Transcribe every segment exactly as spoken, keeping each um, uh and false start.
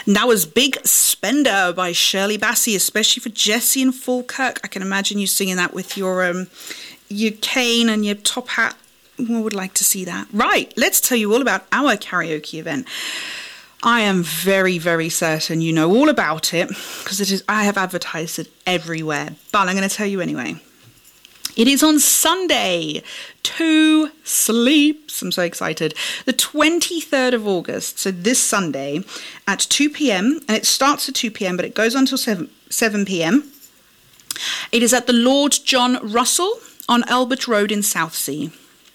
And that was Big Spender by Shirley Bassey, especially for Jessie and Falkirk. I can imagine you singing that with your um, your cane and your top hat. We would like to see that. Right, let's tell you all about our karaoke event. I am very, very certain you know all about it because it is. I have advertised it everywhere, but I'm going to tell you anyway. It is on Sunday, two sleeps. I'm so excited. The twenty-third of August, so this Sunday at two p.m. and it starts at two p.m. but it goes on until seven p.m. It is at the Lord John Russell on Albert Road in Southsea.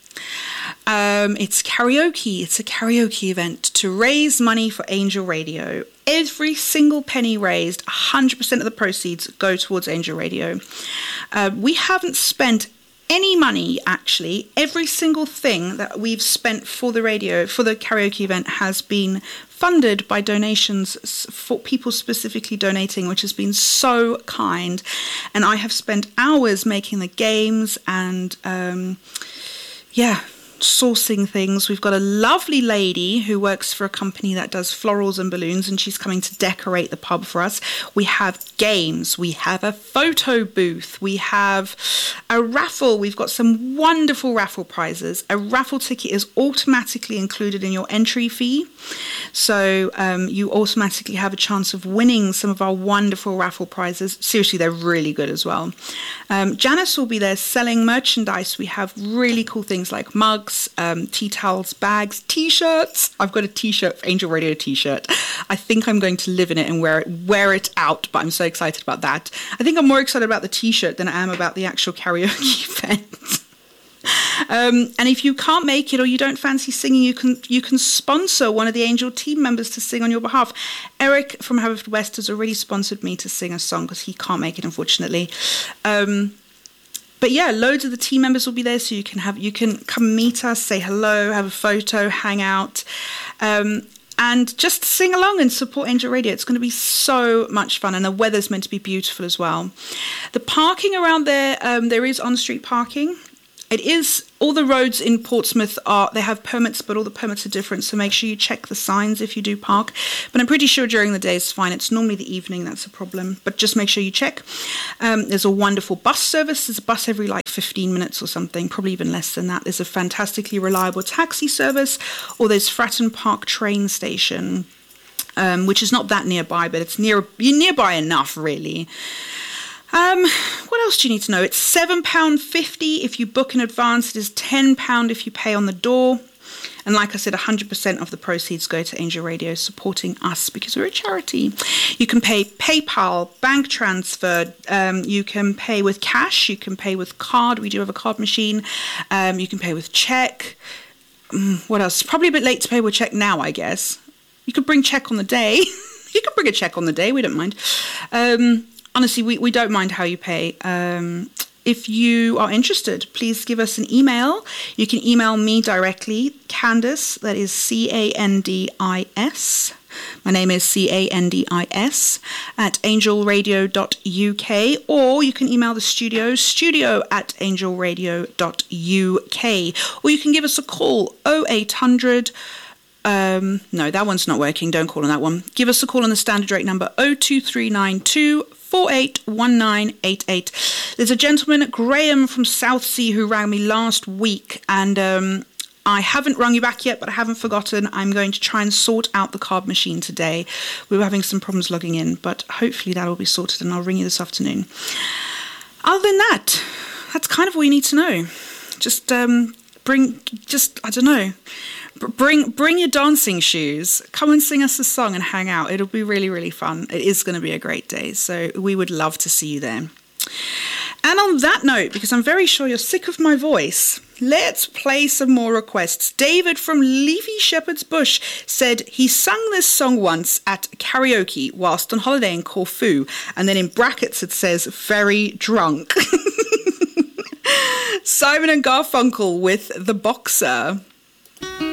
Um, it's karaoke. It's a karaoke event to raise money for Angel Radio. Every single penny raised, one hundred percent of the proceeds go towards Angel Radio. Uh, we haven't spent any money, actually. Every single thing that we've spent for the radio, for the karaoke event, has been funded by donations for people specifically donating, which has been so kind. And I have spent hours making the games and, um, yeah, sourcing things. We've got a lovely lady who works for a company that does florals and balloons, and she's coming to decorate the pub for us. We have games, we have a photo booth, we have a raffle. We've got some wonderful raffle prizes. A raffle ticket is automatically included in your entry fee, so um, you automatically have a chance of winning some of our wonderful raffle prizes. Seriously, they're really good as well. um, Janice will be there selling merchandise. We have really cool things like mugs, Um, tea towels, bags, t-shirts. I've got a t-shirt, Angel Radio t-shirt. I think I'm going to live in it and wear it, wear it out, but I'm so excited about that. I think I'm more excited about the t-shirt than I am about the actual karaoke event. Um, and if you can't make it or you don't fancy singing, you can you can sponsor one of the Angel team members to sing on your behalf. Eric from Haverfordwest has already sponsored me to sing a song because he can't make it, unfortunately. Um, But yeah, loads of the team members will be there, so you can have you can come meet us, say hello, have a photo, hang out, um, and just sing along and support Angel Radio. It's going to be so much fun, and the weather's meant to be beautiful as well. The parking around there, um, there is on-street parking. It is, all the roads in Portsmouth are, they have permits, but all the permits are different, so make sure you check the signs if you do park. But I'm pretty sure during the day it's fine. It's normally the evening that's a problem, but just make sure you check. Um, there's a wonderful bus service. There's a bus every like fifteen minutes or something, probably even less than that. There's a fantastically reliable taxi service, or there's Fratton Park train station, um, which is not that nearby, but it's near nearby enough, really. Um, what else do you need to know? It's seven pounds fifty if you book in advance. It is ten pounds if you pay on the door. And like I said, one hundred percent of the proceeds go to Angel Radio, supporting us because we're a charity. You can pay PayPal, bank transfer. Um, you can pay with cash. You can pay with card. We do have a card machine. Um, you can pay with check. Um, what else? Probably a bit late to pay with check now, I guess. You could bring check on the day. You could bring a check on the day. We don't mind. Um... Honestly, we, we don't mind how you pay. Um, if you are interested, please give us an email. You can email me directly, Candice, that is C A N D I S. My name is C A N D I S, at angel radio dot U K, or you can email the studio, studio at angel radio dot U K, or you can give us a call, oh eight hundred Um, no, that one's not working. Don't call on that one. Give us a call on the standard rate number oh two three nine two, four eight one nine eight eight. There's a gentleman, Graham from Southsea, who rang me last week, and um, I haven't rung you back yet, but I haven't forgotten. I'm going to try and sort out the card machine today. We were having some problems logging in, but hopefully that will be sorted, and I'll ring you this afternoon. Other than that, that's kind of all you need to know. Just um, bring, just, I don't know, Bring bring your dancing shoes. Come and sing us a song and hang out. It'll be really, really fun. It is going to be a great day. So we would love to see you there. And on that note, because I'm very sure you're sick of my voice, let's play some more requests. David from Leafy Shepherd's Bush said he sung this song once at karaoke whilst on holiday in Corfu. And then in brackets it says, very drunk. Simon and Garfunkel with The Boxer.